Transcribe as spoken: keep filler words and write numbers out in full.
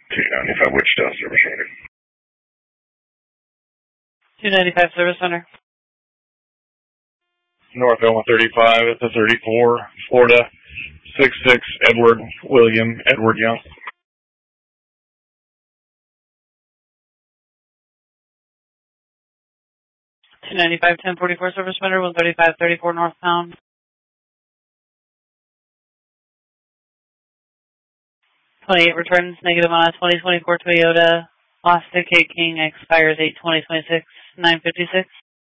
two ninety-five Wichita Service Center. two ninety-five Service Center. North L one thirty-five at the thirty-four, Florida, six six Edward William Edward Young. two ninety-five ten forty-four Service Center, one thirty-five thirty-four northbound. twenty-eight returns, negative on a twenty twenty-four Toyota Austin K King, expires eight twenty twenty-six, nine fifty-six.